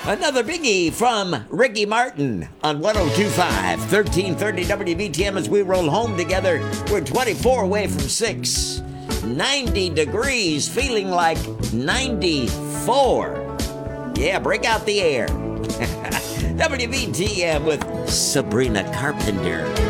Another biggie from Ricky Martin on 1025, 1330 WBTM as we roll home together. We're 24 away from 6. 90 degrees, feeling like 94. Yeah, break out the air. WBTM with Sabrina Carpenter.